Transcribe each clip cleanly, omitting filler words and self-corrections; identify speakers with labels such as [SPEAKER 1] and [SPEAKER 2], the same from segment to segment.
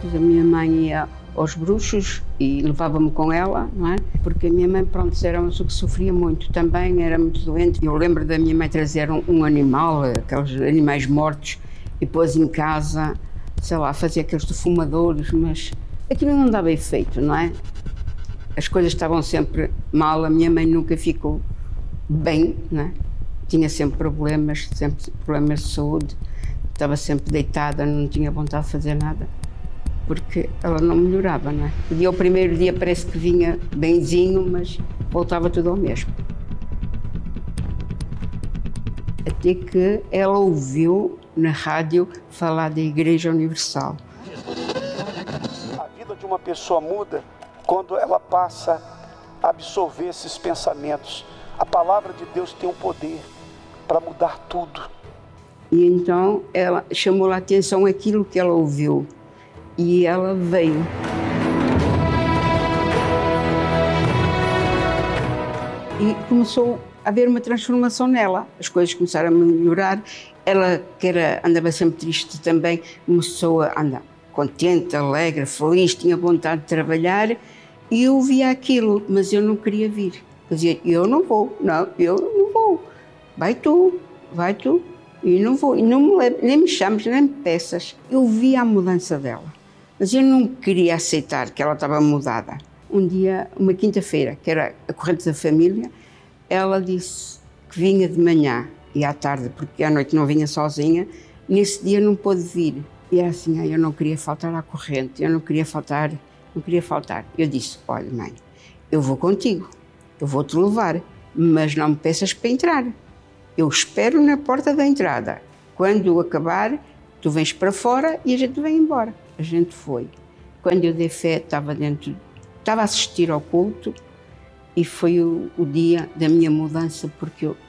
[SPEAKER 1] Depois a minha mãe ia aos bruxos e levava-me com ela, não é? Porque a minha mãe, pronto, era uma pessoa que sofria muito também, era muito doente. Eu lembro da minha mãe trazer um animal, aqueles animais mortos, e pôs em casa, sei lá, fazia aqueles defumadores, mas aquilo não dava efeito, não é? As coisas estavam sempre mal, a minha mãe nunca ficou bem, não é? Tinha sempre problemas de saúde, estava sempre deitada, não tinha vontade de fazer nada, porque ela não melhorava, não é? O primeiro dia parece que vinha benzinho, mas voltava tudo ao mesmo. Até que ela ouviu na rádio falar da Igreja Universal.
[SPEAKER 2] A vida de uma pessoa muda quando ela passa a absorver esses pensamentos. A palavra de Deus tem um poder para mudar tudo.
[SPEAKER 1] E então ela chamou a atenção aquilo que ela ouviu. E ela veio. E começou a haver uma transformação nela. As coisas começaram a melhorar. Ela, andava sempre triste também, começou a andar contente, alegre, feliz, tinha vontade de trabalhar. E eu via aquilo, mas eu não queria vir. Eu dizia, eu não vou. Vai tu. E não vou. E não me leves, nem me chames, nem me peças. Eu via a mudança dela. Mas eu não queria aceitar que ela estava mudada. Um dia, uma quinta-feira, que era a corrente da família, ela disse que vinha de manhã e à tarde, porque à noite não vinha sozinha. Nesse dia não pôde vir. E era assim, eu não queria faltar à corrente, eu não queria faltar. Eu disse, olha mãe, eu vou contigo, eu vou-te levar, mas não me peças para entrar. Eu espero na porta da entrada. Quando acabar, tu vens para fora e a gente vem embora. A gente foi. Quando eu dei fé, estava a assistir ao culto e foi o dia da minha mudança, porque eu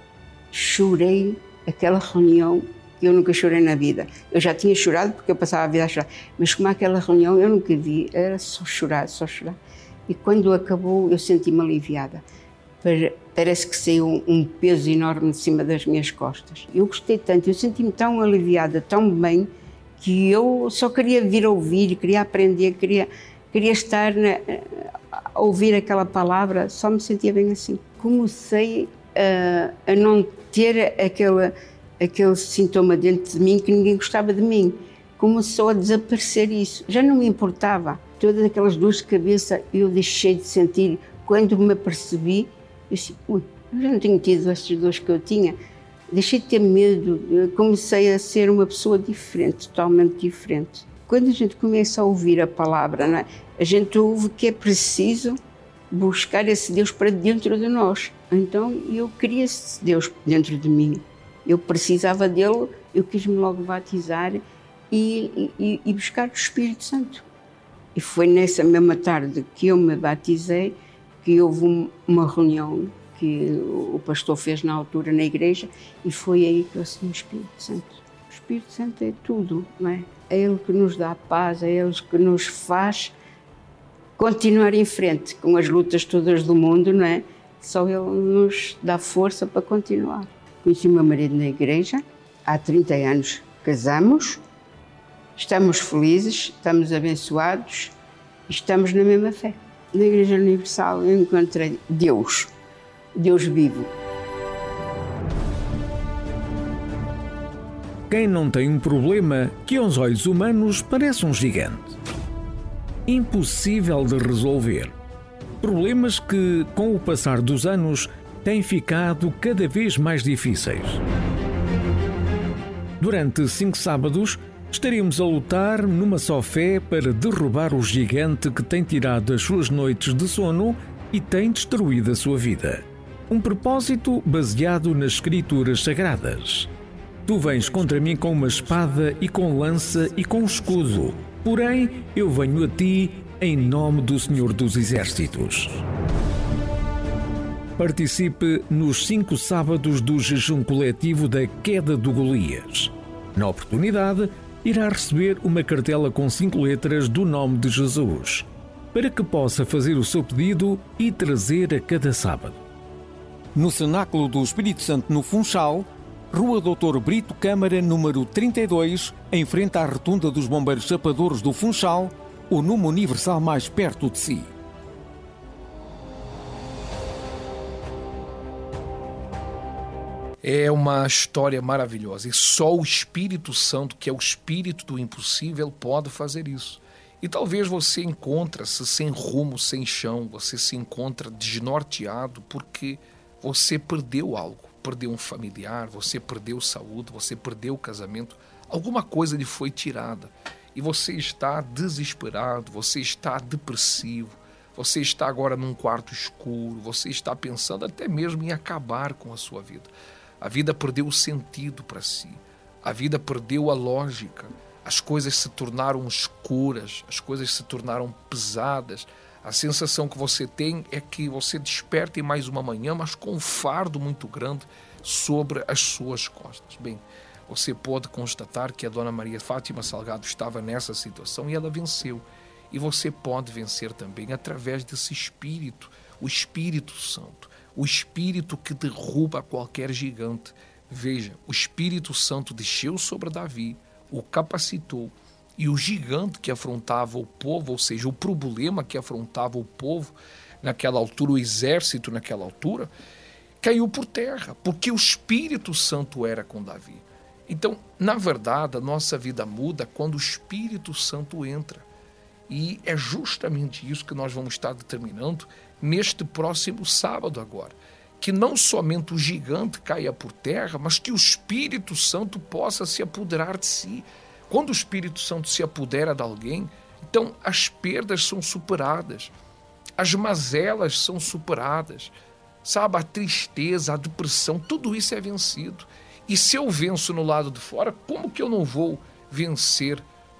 [SPEAKER 1] chorei aquela reunião que eu nunca chorei na vida. Eu já tinha chorado porque eu passava a vida a chorar, mas como aquela reunião eu nunca vi, era só chorar. E quando acabou eu senti-me aliviada. Parece que saiu um peso enorme de cima das minhas costas. Eu gostei tanto, eu senti-me tão aliviada, tão bem, que eu só queria vir ouvir, queria aprender, queria estar a ouvir aquela palavra, só me sentia bem assim. Comecei a não ter aquele sintoma dentro de mim que ninguém gostava de mim. Começou a desaparecer isso, já não me importava. Todas aquelas dores de cabeça eu deixei de sentir. Quando me apercebi, eu disse, eu já não tenho tido estas dores que eu tinha. Deixei de ter medo, comecei a ser uma pessoa diferente, totalmente diferente. Quando a gente começa a ouvir a palavra, não é? A gente ouve que é preciso buscar esse Deus para dentro de nós. Então eu queria esse Deus dentro de mim. Eu precisava dele, eu quis-me logo batizar e buscar o Espírito Santo. E foi nessa mesma tarde que eu me batizei, que houve uma reunião que o pastor fez na altura na igreja e foi aí que eu assumi o Espírito Santo. O Espírito Santo é tudo, não é? É Ele que nos dá paz, é Ele que nos faz continuar em frente com as lutas todas do mundo, não é? Só Ele nos dá força para continuar. Conheci o meu marido na igreja, há 30 anos casamos, estamos felizes, estamos abençoados e estamos na mesma fé. Na Igreja Universal eu encontrei Deus vivo.
[SPEAKER 3] Quem não tem um problema que aos olhos humanos parece um gigante. Impossível de resolver. Problemas que, com o passar dos anos, têm ficado cada vez mais difíceis. Durante 5 sábados, estaremos a lutar numa só fé para derrubar o gigante que tem tirado as suas noites de sono e tem destruído a sua vida. Um propósito baseado nas Escrituras Sagradas. Tu vens contra mim com uma espada e com lança e com escudo. Porém, eu venho a ti em nome do Senhor dos Exércitos. Participe nos 5 sábados do jejum coletivo da queda do Golias. Na oportunidade, irá receber uma cartela com 5 letras do nome de Jesus, para que possa fazer o seu pedido e trazer a cada sábado. No Cenáculo do Espírito Santo no Funchal, Rua Doutor Brito Câmara, número 32, em frente à Rotunda dos Bombeiros Sapadores do Funchal, o número universal mais perto de si.
[SPEAKER 4] É uma história maravilhosa e só o Espírito Santo, que é o Espírito do impossível, pode fazer isso. E talvez você encontre-se sem rumo, sem chão, você se encontra desnorteado porque você perdeu algo, perdeu um familiar, você perdeu saúde, você perdeu o casamento, alguma coisa lhe foi tirada e você está desesperado, você está depressivo, você está agora num quarto escuro, você está pensando até mesmo em acabar com a sua vida. A vida perdeu o sentido para si, a vida perdeu a lógica, as coisas se tornaram escuras, as coisas se tornaram pesadas. A sensação que você tem é que você desperta em mais uma manhã, mas com um fardo muito grande sobre as suas costas. Bem, você pode constatar que a Dona Maria Fátima Salgado estava nessa situação e ela venceu. E você pode vencer também através desse Espírito, o Espírito Santo, o Espírito que derruba qualquer gigante. Veja, o Espírito Santo desceu sobre Davi, o capacitou, e o gigante que afrontava o povo, ou seja, o problema que afrontava o povo naquela altura, o exército naquela altura, caiu por terra, porque o Espírito Santo era com Davi. Então, na verdade, a nossa vida muda quando o Espírito Santo entra. E é justamente isso que nós vamos estar determinando neste próximo sábado agora. Que não somente o gigante caia por terra, mas que o Espírito Santo possa se apoderar de si. Quando o Espírito Santo se apodera de alguém, então as perdas são superadas, as mazelas são superadas, sabe, a tristeza, a depressão, tudo isso é vencido. E se eu venço no lado de fora, como que eu não vou vencer?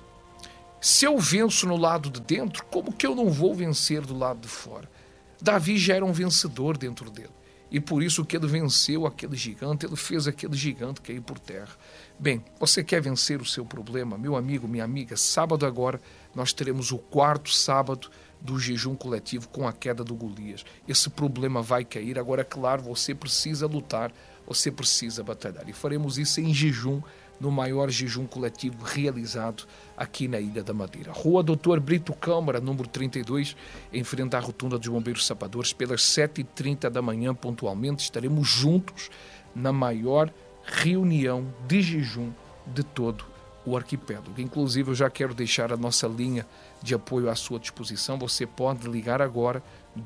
[SPEAKER 4] Se eu venço no lado de dentro, como que eu não vou vencer do lado de fora? Davi já era um vencedor dentro dele. E por isso que ele venceu aquele gigante, ele fez aquele gigante cair por terra. Bem, você quer vencer o seu problema? Meu amigo, minha amiga, sábado agora nós teremos o 4º sábado do jejum coletivo com a queda do Golias. Esse problema vai cair. Agora, é claro, você precisa lutar, você precisa batalhar. E faremos isso em jejum, no maior jejum coletivo realizado aqui na Ilha da Madeira. Rua Doutor Brito Câmara, número 32, em frente à Rotunda dos Bombeiros Sapadores, pelas 7h30 da manhã, pontualmente, estaremos juntos na maior reunião de jejum de todo o arquipélago. Inclusive, eu já quero deixar a nossa linha de apoio à sua disposição. Você pode ligar agora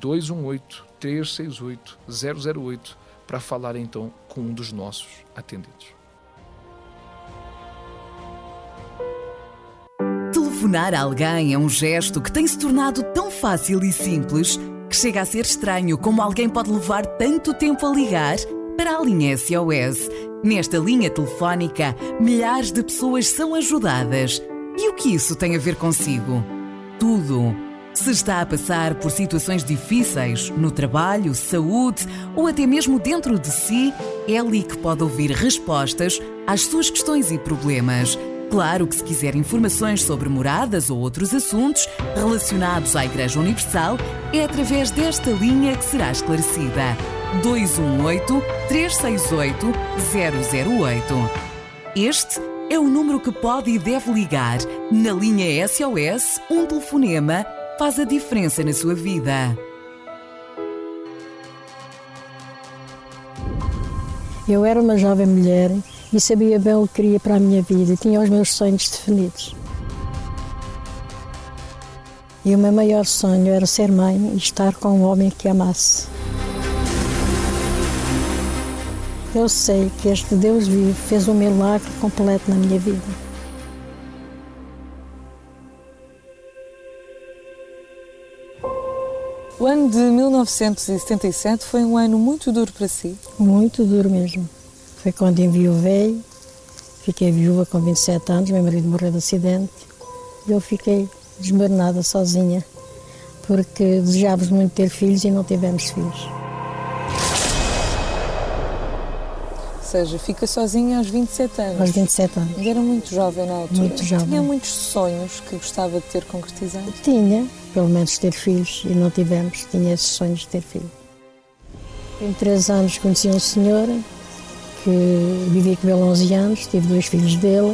[SPEAKER 4] 218-368-008 para falar então com um dos nossos atendentes.
[SPEAKER 5] Telefonar a alguém é um gesto que tem se tornado tão fácil e simples que chega a ser estranho como alguém pode levar tanto tempo a ligar para a linha SOS. Nesta linha telefónica, milhares de pessoas são ajudadas. E o que isso tem a ver consigo? Tudo. Se está a passar por situações difíceis, no trabalho, saúde ou até mesmo dentro de si, é ali que pode ouvir respostas às suas questões e problemas. Claro que se quiser informações sobre moradas ou outros assuntos relacionados à Igreja Universal, é através desta linha que será esclarecida. 218-368-008. Este é o número que pode e deve ligar. Na linha SOS, um telefonema faz a diferença na sua vida.
[SPEAKER 6] Eu era uma jovem mulher e sabia bem o que queria para a minha vida e tinha os meus sonhos definidos. E o meu maior sonho era ser mãe e estar com um homem que amasse. Eu sei que este Deus vivo fez um milagre completo na minha vida.
[SPEAKER 7] O ano de 1977 foi um ano muito duro para si?
[SPEAKER 6] Muito duro mesmo. Foi quando enviuvei, fiquei viúva com 27 anos, meu marido morreu de acidente e eu fiquei desmoronada sozinha, porque desejávamos muito ter filhos e não tivemos filhos.
[SPEAKER 7] Ou seja, fica sozinha aos 27 anos?
[SPEAKER 6] Aos 27 anos.
[SPEAKER 7] Mas era muito jovem na altura?
[SPEAKER 6] Muito jovem.
[SPEAKER 7] Tinha muitos sonhos que gostava de ter concretizado?
[SPEAKER 6] Tinha, pelo menos ter filhos, e não tivemos, tinha esses sonhos de ter filhos. Em 3 anos conheci um senhor que vivi com ele 11 anos, tive 2 filhos dele,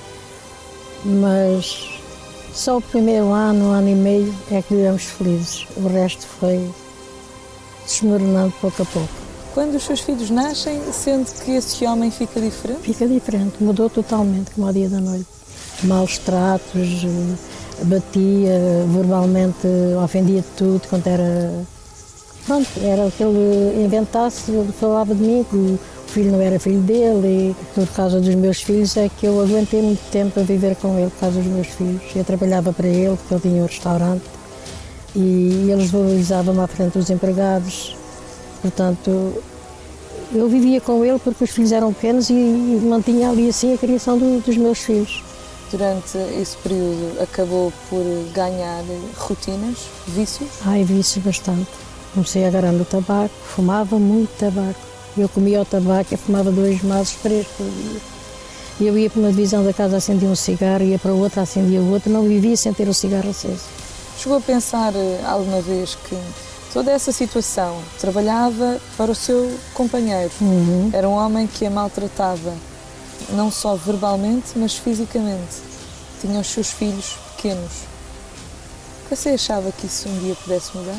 [SPEAKER 6] mas só o primeiro ano e meio é que vivemos felizes. O resto foi desmoronando pouco a pouco.
[SPEAKER 7] Quando os seus filhos nascem, sente que esse homem fica diferente?
[SPEAKER 6] Fica diferente, mudou totalmente, como ao dia da noite. Maus tratos, batia, verbalmente ofendia de tudo, quando era... Pronto, era o que ele inventasse, ele falava de mim, que o filho não era filho dele, e por causa dos meus filhos é que eu aguentei muito tempo a viver com ele, por causa dos meus filhos. Eu trabalhava para ele, porque ele tinha um restaurante, e eles valorizavam-me à frente dos empregados. Portanto, eu vivia com ele porque os filhos eram pequenos e mantinha ali assim a criação dos meus filhos.
[SPEAKER 7] Durante esse período acabou por ganhar rotinas, vícios?
[SPEAKER 6] Ai, vícios bastante. Comecei a agarrar no tabaco, fumava muito tabaco. Eu comia o tabaco e fumava 2 maços 3 por dia. Eu ia para uma divisão da casa, acendia um cigarro, ia para outra, acendia outro, não vivia sem ter o cigarro aceso.
[SPEAKER 7] Chegou a pensar alguma vez que toda essa situação trabalhava para o seu companheiro? Era um homem que a maltratava, não só verbalmente, mas fisicamente. Tinha os seus filhos pequenos. Você achava que isso um dia pudesse mudar?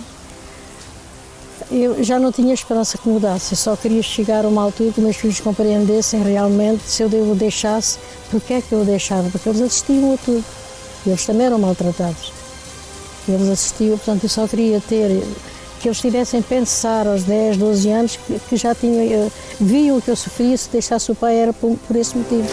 [SPEAKER 6] Eu já não tinha esperança que mudasse, eu só queria chegar a uma altura que meus filhos compreendessem realmente se eu o deixasse, porque é que eu o deixava, porque eles assistiam a tudo, eles também eram maltratados, eles assistiam, portanto eu só queria ter, que eles tivessem pensar aos 10, 12 anos que já tinham, viam o que eu sofria, se deixasse o pai era por esse motivo.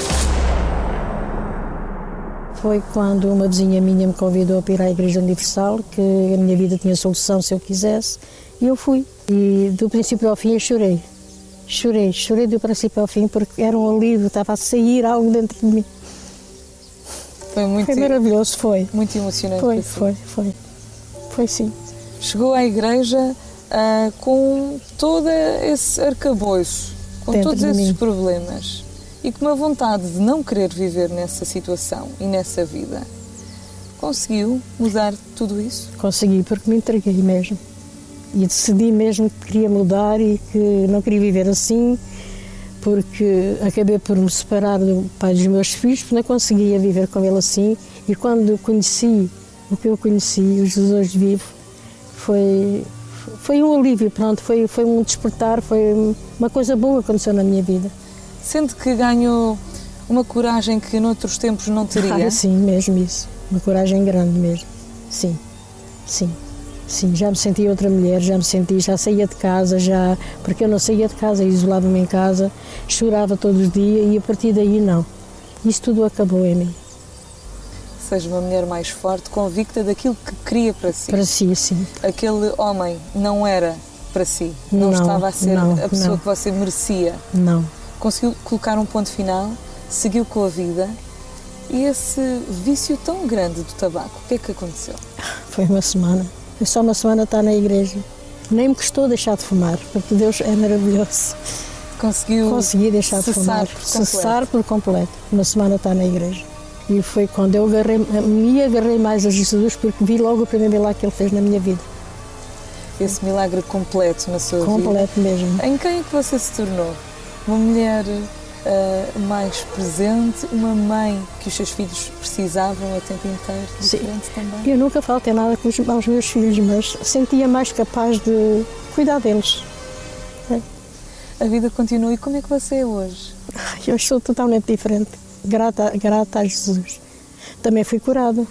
[SPEAKER 6] Foi quando uma vizinha minha me convidou para ir à Igreja Universal, que a minha vida tinha solução se eu quisesse, e eu fui. E do princípio ao fim eu chorei. Chorei do princípio ao fim, porque era um alívio, estava a sair algo dentro de mim. Foi maravilhoso, foi.
[SPEAKER 7] Muito emocionante.
[SPEAKER 6] Foi sim.
[SPEAKER 7] Chegou à igreja com todo esse arcabouço, com
[SPEAKER 6] dentro
[SPEAKER 7] todos esses
[SPEAKER 6] mim.
[SPEAKER 7] problemas e com uma vontade de não querer viver nessa situação e nessa vida. Conseguiu mudar tudo isso?
[SPEAKER 6] Consegui, porque me entreguei mesmo. E decidi mesmo que queria mudar e que não queria viver assim, porque acabei por me separar do pai dos meus filhos, porque não conseguia viver com ele assim. E quando conheci o que eu conheci, o Jesus vivo, foi um alívio, pronto, foi um despertar, foi uma coisa boa que aconteceu na minha vida.
[SPEAKER 7] Sente que ganhou uma coragem que noutros tempos não teria?
[SPEAKER 6] Sim, mesmo isso. Uma coragem grande mesmo. Sim. Sim, já me senti outra mulher, já saía de casa, porque eu não saía de casa, isolava-me em casa, chorava todos os dias e a partir daí não. Isso tudo acabou em mim.
[SPEAKER 7] Seja uma mulher mais forte, convicta daquilo que queria para si.
[SPEAKER 6] Para si, sim.
[SPEAKER 7] Aquele homem não era para si, não estava a ser a pessoa que você merecia.
[SPEAKER 6] Não.
[SPEAKER 7] Conseguiu colocar um ponto final, seguiu com a vida. E esse vício tão grande do tabaco, o que é que aconteceu?
[SPEAKER 6] Foi uma semana. Foi só uma semana estar na igreja. Nem me custou deixar de fumar, porque Deus é maravilhoso. Consegui deixar de fumar. Cessar por completo. Uma semana estar na igreja. E foi quando eu me agarrei mais a Jesus, porque vi logo o primeiro milagre que Ele fez na minha vida.
[SPEAKER 7] Esse milagre completo na sua vida?
[SPEAKER 6] Completo mesmo.
[SPEAKER 7] Em quem é que você se tornou? Uma mulher mais presente, uma mãe que os seus filhos precisavam o tempo inteiro, diferente também?
[SPEAKER 6] Eu nunca faltei nada aos meus filhos, mas sentia mais capaz de cuidar deles.
[SPEAKER 7] A vida continua. E como é que você é hoje?
[SPEAKER 6] Eu sou totalmente diferente, grata a Jesus. Também fui curada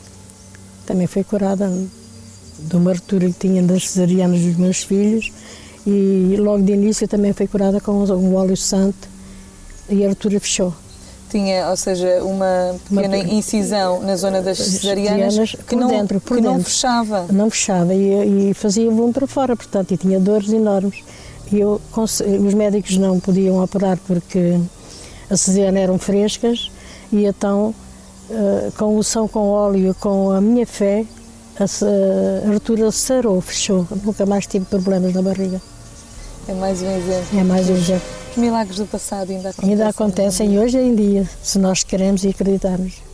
[SPEAKER 6] de uma ruptura que tinha das cesarianas dos meus filhos e logo de início também fui curada com um óleo santo e a ruptura fechou.
[SPEAKER 7] Tinha, ou seja, uma pequena incisão na zona das cesarianas que não fechava.
[SPEAKER 6] Não fechava e fazia volume para fora, portanto, e tinha dores enormes. E os médicos não podiam operar porque as cesarianas eram frescas e então, com unção com óleo, com a minha fé, a ruptura sarou, fechou. Nunca mais tive problemas na barriga.
[SPEAKER 7] É mais um exemplo.
[SPEAKER 6] É mais um exemplo.
[SPEAKER 7] Os milagres do passado ainda acontecem.
[SPEAKER 6] Ainda acontecem hoje em dia, se nós queremos e acreditarmos.